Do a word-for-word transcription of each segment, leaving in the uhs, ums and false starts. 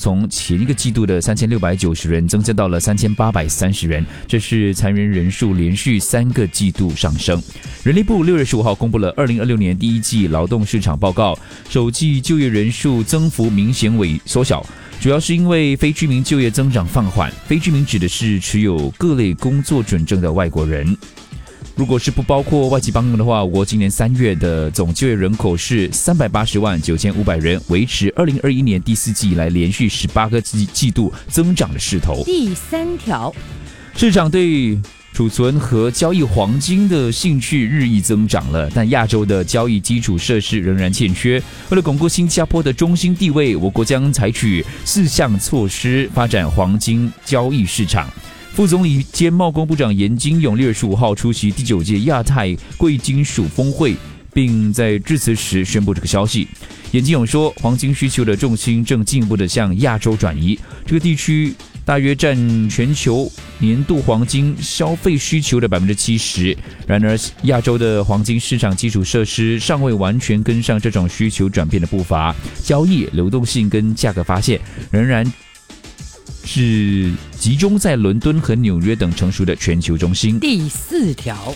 从前一个季度的三千六百九十人增加到了三千八百三十人，这是裁员人数连续三个季度上升。人力部六月十五号公布了二零二六年第一季劳动市场报告，首季就业人数增幅明显萎缩小，主要是因为非居民就业增长放缓。非居民指的是持有各类工作准证的外国人。如果是不包括外籍帮佣的话，我国今年三月的总就业人口是三百八十万九千五百人，维持二零二一年第四季以来连续十八个季季度增长的势头。 第三条， 市场对储存和交易黄金的兴趣日益增长了，但亚洲的交易基础设施仍然欠缺。为了巩固新加坡的中心地位，我国将采取四项措施发展黄金交易市场。副总理兼贸工部长严金勇六月十五号出席第九届亚太贵金属峰会，并在致辞时宣布这个消息。严金勇说，黄金需求的重心正进一步的向亚洲转移，这个地区大约占全球年度黄金消费需求的 百分之七十。 然而亚洲的黄金市场基础设施尚未完全跟上这种需求转变的步伐，交易流动性跟价格发现仍然是集中在伦敦和纽约等成熟的全球中心。 第四条，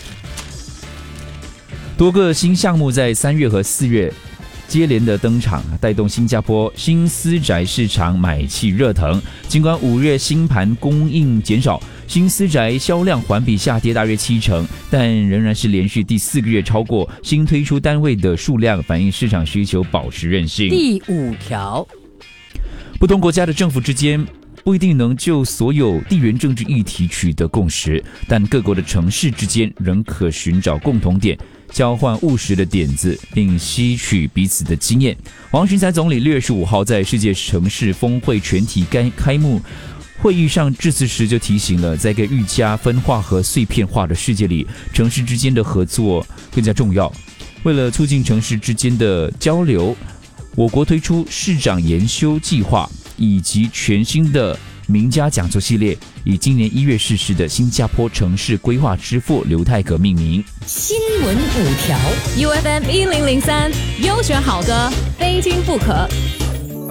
多个新项目在三月和四月接连的登场，带动新加坡新私宅市场买气热腾。尽管五月新盘供应减少，新私宅销量环比下跌大约七成，但仍然是连续第四个月超过新推出单位的数量，反映市场需求保持韧性。 第五条， 不同国家的政府之间不一定能就所有地缘政治议题取得共识，但各国的城市之间仍可寻找共同点，交换务实的点子，并吸取彼此的经验。黄循财总理六月十五号在世界城市峰会全体开幕会议上致辞时就提醒了，在一个愈加分化和碎片化的世界里，城市之间的合作更加重要。为了促进城市之间的交流，我国推出市长研修计划以及全新的名家讲座系列，以今年一月逝世的新加坡城市规划之父刘泰阁命名。 新闻五条 ，U F M 一零零三，优选好歌，非听不可。